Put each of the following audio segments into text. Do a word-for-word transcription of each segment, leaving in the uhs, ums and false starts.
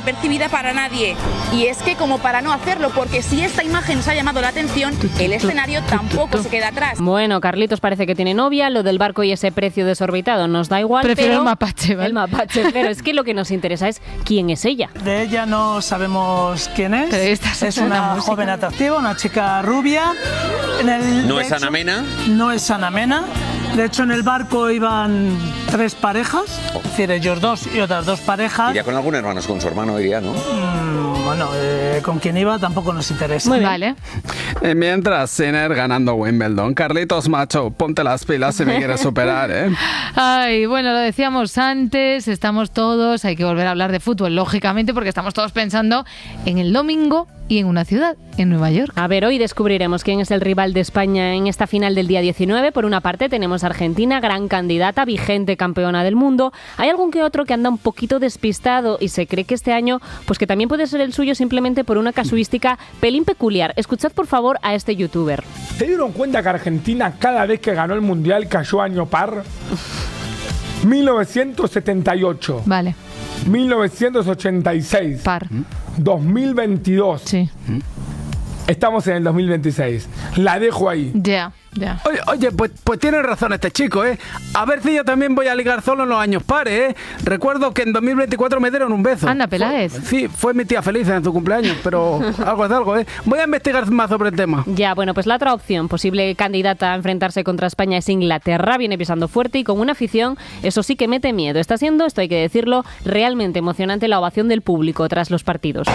desapercibida para nadie. Y es que como para no hacerlo, porque si esta imagen os ha llamado la atención, el escenario tampoco se queda atrás. Bueno, Carlitos parece que tiene novia, lo del barco y ese precio desorbitado nos da igual. Prefiero pero el mapache, ¿vale? El mapache, pero es que lo que nos interesa es quién es ella. De ella no sabemos quién es. Pero esta es una joven atractiva, una chica rubia. En el, ¿No de es hecho, Ana Mena? No es Ana Mena. De hecho, en el barco iban tres parejas, es decir, ellos dos y otras dos parejas. Iría con algún hermano, con su hermano iría, ¿no? Mm, bueno, eh, con quien iba tampoco nos interesa. Muy vale. Eh, mientras Sinner ganando Wimbledon, Carlitos, macho, ponte las pilas si me quieres superar, ¿eh? Ay, bueno, lo decíamos antes, estamos todos, hay que volver a hablar de fútbol, lógicamente, porque estamos todos pensando en el domingo y en una ciudad, en Nueva York. A ver, hoy descubriremos quién es el rival de España en esta final del día diecinueve. Por una parte tenemos a Argentina, gran candidata, vigente campeona del mundo. Hay algún que otro que anda un poquito despistado y se cree que este año, pues que también puede ser el suyo simplemente por una casuística pelín peculiar. Escuchad por favor a este youtuber. ¿Se dieron cuenta que Argentina cada vez que ganó el Mundial cayó año par? mil novecientos setenta y ocho. Vale. mil novecientos ochenta y seis. Par. dos mil veintidós. Sí. Estamos en el dos mil veintiséis. La dejo ahí. Ya, ya. Oye, oye pues, pues tiene razón este chico, ¿eh? A ver si yo también voy a ligar solo en los años pares, ¿eh? Recuerdo que en dos mil veinticuatro me dieron un beso. Anda, Peláez. Fue, sí, fue mi tía feliz en su cumpleaños, pero algo es algo, ¿eh? Voy a investigar más sobre el tema. Ya, bueno, pues la otra opción, posible candidata a enfrentarse contra España es Inglaterra. Viene pisando fuerte y con una afición, eso sí que mete miedo. Está siendo, esto hay que decirlo, realmente emocionante la ovación del público tras los partidos.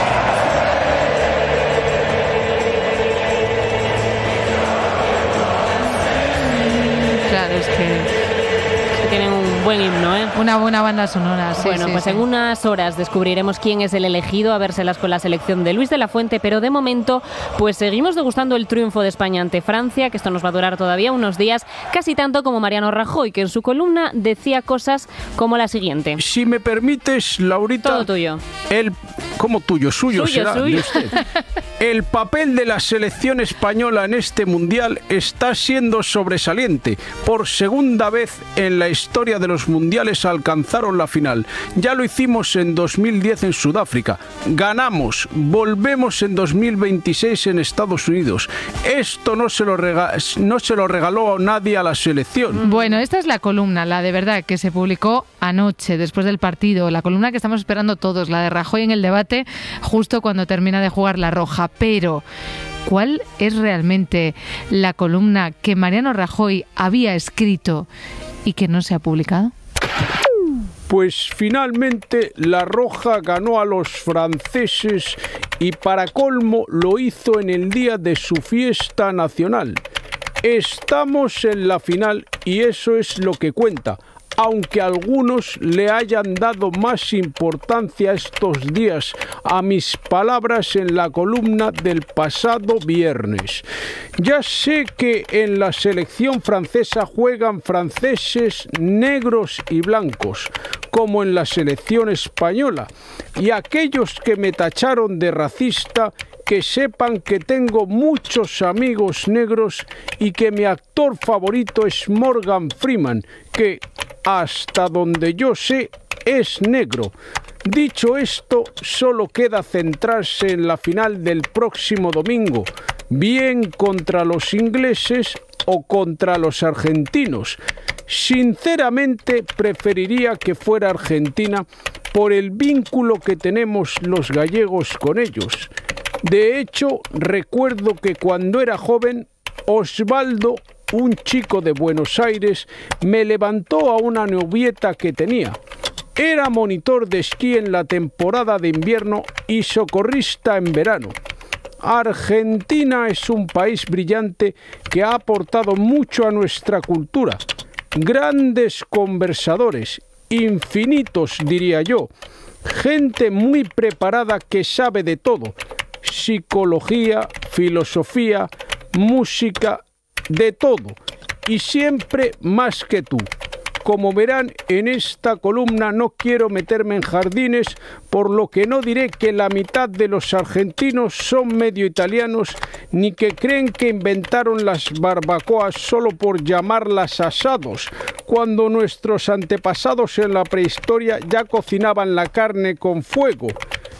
Claro, es que... Tienen un buen himno, ¿eh? Una buena banda sonora, sí, Bueno, sí, pues sí. en unas horas descubriremos quién es el elegido, a vérselas con la selección de Luis de la Fuente, pero de momento pues seguimos degustando el triunfo de España ante Francia, que esto nos va a durar todavía unos días, casi tanto como Mariano Rajoy, que en su columna decía cosas como la siguiente. Si me permites, Laurita... Todo tuyo. El... ¿Cómo tuyo? Suyo, Suyo, será, suyo. de usted. El papel de la selección española en este Mundial está siendo sobresaliente. Por segunda vez en la historia de los Mundiales alcanzaron la final. Ya lo hicimos en dos mil diez en Sudáfrica. Ganamos. Volvemos en dos mil veintiséis en Estados Unidos. Esto no se lo, rega- no se lo regaló a nadie a la selección. Bueno, esta es la columna, la de verdad, que se publicó anoche, después del partido. La columna que estamos esperando todos, la de Rajoy en el debate, justo cuando termina de jugar la roja. Pero, ¿cuál es realmente la columna que Mariano Rajoy había escrito y que no se ha publicado? Pues finalmente la Roja ganó a los franceses y para colmo lo hizo en el día de su fiesta nacional. Estamos en la final y eso es lo que cuenta, aunque algunos le hayan dado más importancia estos días a mis palabras en la columna del pasado viernes. Ya sé que en la selección francesa juegan franceses negros y blancos, como en la selección española, y aquellos que me tacharon de racista, que sepan que tengo muchos amigos negros y que mi actor favorito es Morgan Freeman, que, hasta donde yo sé, es negro. Dicho esto, solo queda centrarse en la final del próximo domingo, bien contra los ingleses o contra los argentinos. Sinceramente, preferiría que fuera Argentina por el vínculo que tenemos los gallegos con ellos. De hecho, recuerdo que cuando era joven, Osvaldo, un chico de Buenos Aires, me levantó a una novieta que tenía. Era monitor de esquí en la temporada de invierno y socorrista en verano. Argentina es un país brillante que ha aportado mucho a nuestra cultura. Grandes conversadores, infinitos diría yo. Gente muy preparada que sabe de todo. Psicología, filosofía, música, de todo. Y siempre más que tú. Como verán, en esta columna no quiero meterme en jardines, por lo que no diré que la mitad de los argentinos son medio italianos, ni que creen que inventaron las barbacoas solo por llamarlas asados, cuando nuestros antepasados en la prehistoria ya cocinaban la carne con fuego.